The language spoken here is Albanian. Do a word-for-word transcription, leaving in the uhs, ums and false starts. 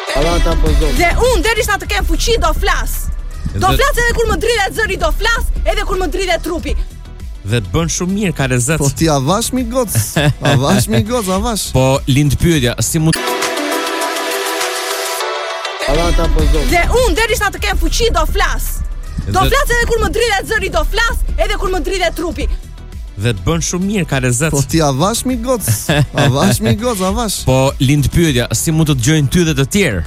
Dhe unë derisa të kem fuqi do flas. Do flas edhe kur më dridhet zëri, do flas edhe kur më dridhet trupi. Dhe të bën shumë mirë, ka lezet. Po ti avash mi goc. Avash mi goc, avash. Po lind pyetja, si mund Dhe unë derisa të kem fuqi do flas. Do flas edhe kur më dridhet zëri, do flas edhe kur më dridhet trupi. Dhe të bën shumë mirë, ka lezet. Po ti avash mi goc. Avash mi goc, avash. Po lind pyetja, si mund të dëgjojnë ty dhe të tjerë?